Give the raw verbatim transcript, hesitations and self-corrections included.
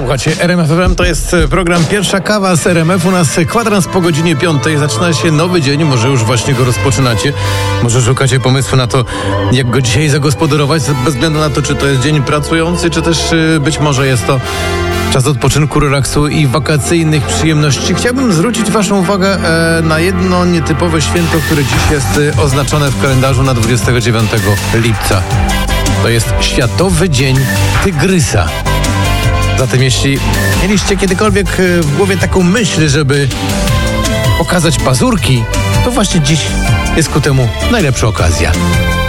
Słuchajcie, R M F F M to jest program Pierwsza Kawa z R M F. U nas kwadrans po godzinie piątej. Zaczyna się nowy dzień, może już właśnie go rozpoczynacie. Może szukacie pomysłu na to, jak go dzisiaj zagospodarować, bez względu na to, czy to jest dzień pracujący, czy też być może jest to czas odpoczynku, relaksu i wakacyjnych przyjemności. Chciałbym zwrócić waszą uwagę e, na jedno nietypowe święto, które dziś jest e, oznaczone w kalendarzu na dwudziestego dziewiątego lipca. To jest Światowy Dzień Tygrysa. Zatem jeśli mieliście kiedykolwiek w głowie taką myśl, żeby pokazać pazurki, to właśnie dziś jest ku temu najlepsza okazja.